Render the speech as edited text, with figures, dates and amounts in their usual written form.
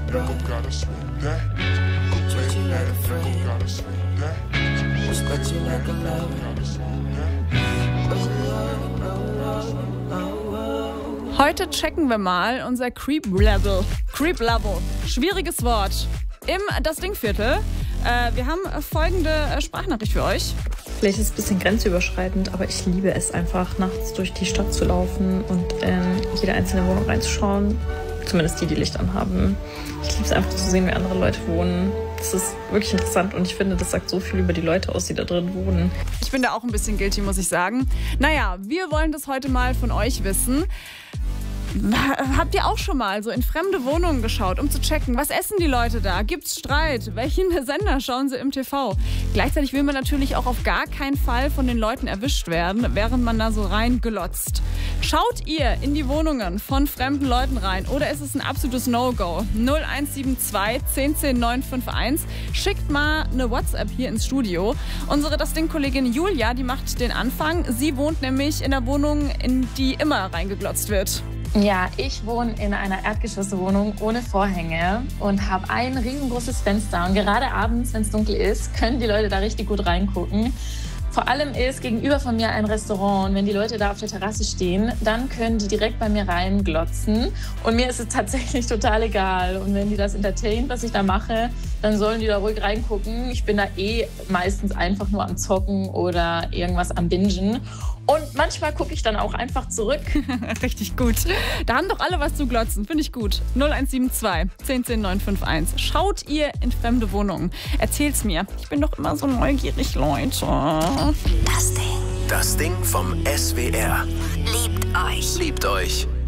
gotta sweep that. Treat you like a friend. Gotta sweep that. Respect you like a lover. Gotta sweep that. Heute checken wir mal unser Creep-Level. Creep-Level. Schwieriges Wort. Im Das Ding-Viertel. Wir haben folgende Sprachnachricht für euch. Vielleicht ist es ein bisschen grenzüberschreitend, aber ich liebe es einfach, nachts durch die Stadt zu laufen und in jede einzelne Wohnung reinzuschauen. Zumindest die Licht anhaben. Ich liebe es einfach zu sehen, wie andere Leute wohnen. Das ist wirklich interessant und ich finde, das sagt so viel über die Leute aus, die da drin wohnen. Ich bin da auch ein bisschen guilty, muss ich sagen. Naja, wir wollen das heute mal von euch wissen. Habt ihr auch schon mal so in fremde Wohnungen geschaut, um zu checken, was essen die Leute da? Gibt's Streit? Welchen Sender schauen sie im TV? Gleichzeitig will man natürlich auch auf gar keinen Fall von den Leuten erwischt werden, während man da so reinglotzt. Schaut ihr in die Wohnungen von fremden Leuten rein oder ist es ein absolutes No-Go? 0172 1010 951. Schickt mal eine WhatsApp hier ins Studio. Unsere Das Ding-Kollegin Julia, die macht den Anfang. Sie wohnt nämlich in der Wohnung, in die immer reingeglotzt wird. Ja, ich wohne in einer Erdgeschosswohnung ohne Vorhänge und habe ein riesengroßes Fenster. Und gerade abends, wenn es dunkel ist, können die Leute da richtig gut reingucken. Vor allem ist gegenüber von mir ein Restaurant und wenn die Leute da auf der Terrasse stehen, dann können die direkt bei mir reinglotzen. Und mir ist es tatsächlich total egal. Und wenn die das entertaint, was ich da mache, dann sollen die da ruhig reingucken. Ich bin da meistens einfach nur am Zocken oder irgendwas am Bingen. Und manchmal gucke ich dann auch einfach zurück. Richtig gut. Da haben doch alle was zu glotzen. Finde ich gut. 0172 1010 951. Schaut ihr in fremde Wohnungen? Erzählt's mir. Ich bin doch immer so neugierig, Leute. Das Ding. Das Ding vom SWR. Liebt euch. Liebt euch.